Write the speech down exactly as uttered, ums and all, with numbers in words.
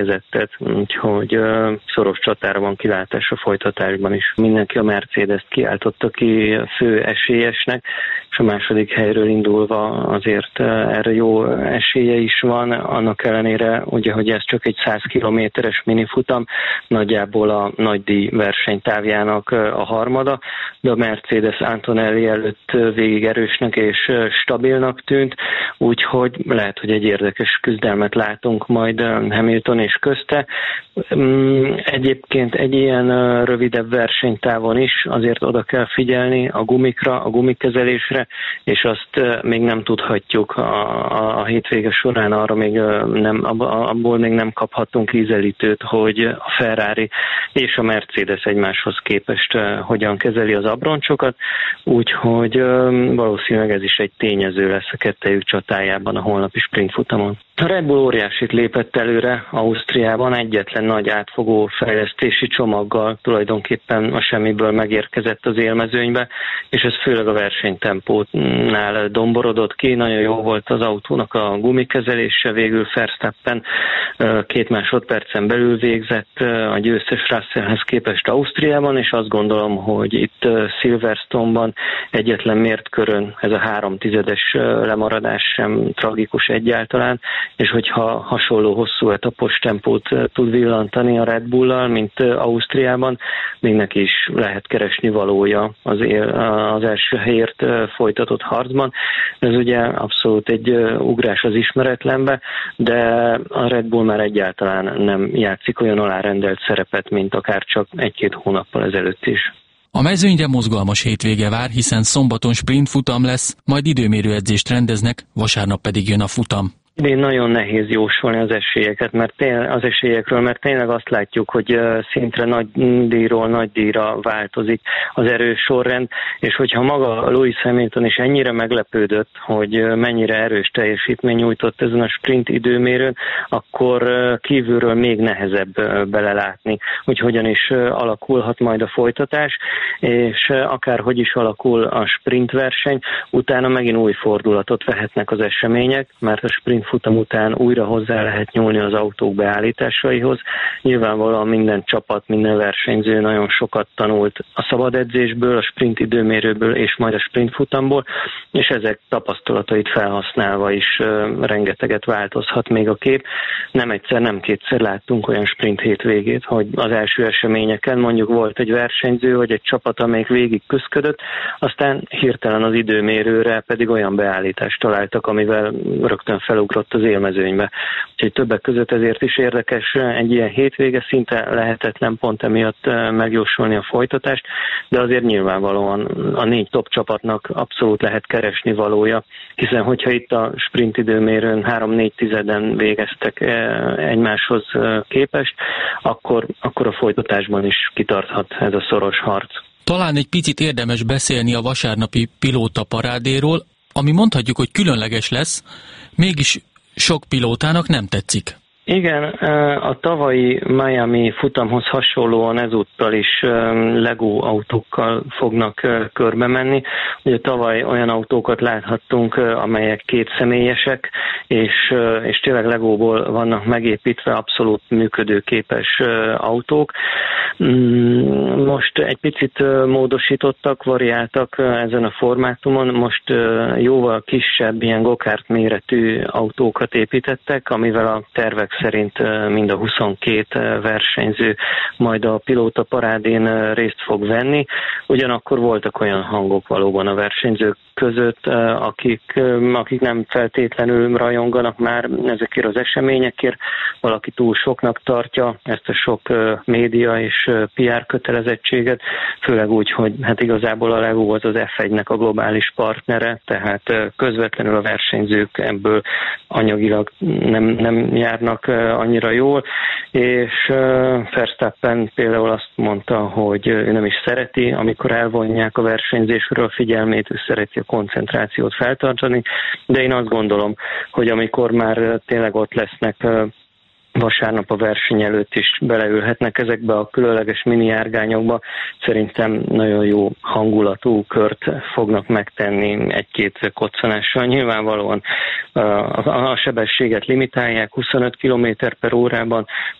vezettet, úgyhogy szoros csatára van kilátás a folytatásban is. Mindenki a Mercedes-t kiáltotta ki fő esélyesnek, és a második helyről indulva azért erre jó esélye is van, annak ellenére, ugye, hogy ez csak egy száz kilométeres minifutam, nagyjából a nagydíj versenytávjának a harmada, de a Mercedes Antonelli előtt végig erősnek és stabilnak tűnt, úgyhogy lehet, hogy egy érdekes küzdelmet látunk majd Hamilton és közte. Egyébként egy ilyen rövidebb versenytávon is azért oda kell figyelni a gumikra, a gumikezelésre, és azt még nem tudhatjuk a, a, a hétvége során, arra még nem, abból még nem kaphatunk ízelítőt, hogy a Ferrari és a Mercedes egymáshoz képest hogyan kezeli az abroncsokat, úgyhogy valószínűleg ez is egy tényező lesz a kettejük csatájában a holnapi sprintfutamon. A Red Bull óriásit lépett előre Ausztriában, egyetlen nagy átfogó fejlesztési csomaggal tulajdonképpen a semmiből megérkezett az élmezőnybe, és ez főleg a versenytempónál domborodott ki. Nagyon jó volt az autónak a gumikezelése, végül Verstappen két másodpercen belül végzett a győztes Russellhez képest Ausztriában, és azt gondolom, hogy itt Silverstone-ban egyetlen mért körön ez a három tizedes lemaradás sem tragikus egyáltalán, és hogyha hasonló hosszú etapos tempót tud villantani a Red Bull-al, mint Ausztriában, még neki is lehet keresni valója az, az első helyért folytatott harcban. Ez ugye abszolút egy ugrás az ismeretlenbe, de a Red Bull már egyáltalán nem játszik olyan alárendelt szerepet, mint akár csak egy-két hónappal ezelőtt is. A mezőnyre mozgalmas hétvége vár, hiszen szombaton sprintfutam lesz, majd időmérőedzést rendeznek, vasárnap pedig jön a futam. Idén nagyon nehéz jósolni az esélyeket, mert tényleg, az esélyekről, mert tényleg azt látjuk, hogy szintre nagy díjról nagy díjra változik az erős sorrend, és hogyha maga Lewis Hamilton is ennyire meglepődött, hogy mennyire erős teljesítmény nyújtott ezen a sprint időmérőn, akkor kívülről még nehezebb belelátni, hogy hogyan is alakulhat majd a folytatás, és akárhogy is alakul a sprintverseny, utána megint új fordulatot vehetnek az események, mert a sprint futam után újra hozzá lehet nyúlni az autók beállításaihoz. Nyilvánvalóan minden csapat, minden versenyző nagyon sokat tanult a szabad edzésből, a sprint időmérőből és majd a sprint futamból, és ezek tapasztalatait felhasználva is uh, rengeteget változhat még a kép. Nem egyszer, nem kétszer láttunk olyan sprint hétvégét, hogy az első eseményeken mondjuk volt egy versenyző, vagy egy csapat, amelyik végig küszködött, aztán hirtelen az időmérőre pedig olyan beállítást találtak, amivel rögtön felugrott az élmezőnybe. Úgyhogy többek között ezért is érdekes egy ilyen hétvége, szinte lehetetlen pont emiatt megjósolni a folytatást, de azért nyilvánvalóan a négy top csapatnak abszolút lehet keresni valója, hiszen hogyha itt a sprint időmérőn három-négy tizeden végeztek egymáshoz képest, akkor, akkor a folytatásban is kitarthat ez a szoros harc. Talán egy picit érdemes beszélni a vasárnapi pilóta parádéról, ami mondhatjuk, hogy különleges lesz, mégis sok pilótának nem tetszik. Igen, a tavalyi Miami futamhoz hasonlóan ezúttal is Lego autókkal fognak körbe menni. Ugye tavaly olyan autókat láthattunk, amelyek kétszemélyesek, és, és tényleg Legóból vannak megépítve abszolút működőképes autók. Most egy picit módosítottak, variáltak ezen a formátumon, most jóval kisebb, ilyen go-kart méretű autókat építettek, amivel a tervek szerint mind a huszonkét versenyző majd a pilóta parádén részt fog venni. Ugyanakkor voltak olyan hangok valóban a versenyzők között, akik, akik nem feltétlenül rajonganak már ezekért az eseményekért. Valaki túl soknak tartja ezt a sok média és pé er kötelezettséget, főleg úgy, hogy hát igazából a Lego az az ef egynek a globális partnere, tehát közvetlenül a versenyzők ebből anyagilag nem, nem járnak annyira jól, és Verstappen például azt mondta, hogy ő nem is szereti, amikor elvonják a versenyzésről a figyelmét, ő szereti a koncentrációt feltartani, de én azt gondolom, hogy amikor már tényleg ott lesznek vasárnap a verseny előtt is beleülhetnek ezekbe a különleges mini járgányokba. Szerintem nagyon jó hangulatú kört fognak megtenni egy-két koccanással. Nyilvánvalóan a sebességet limitálják huszonöt kilométer per órában,